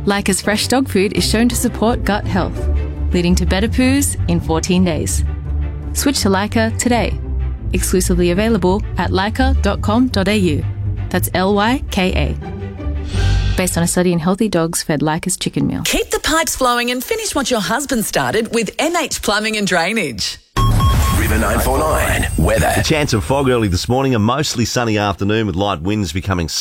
Lyca's fresh dog food is shown to support gut health, leading to better poos in 14 days. Switch to Lyca today. Exclusively available at lyca.com.au. That's Lyka. Based on a study in healthy dogs fed Lyca's chicken meal. Keep the pipes flowing and finish what your husband started with MH Plumbing and Drainage. River 949 weather. A chance of fog early this morning, a mostly sunny afternoon with light winds becoming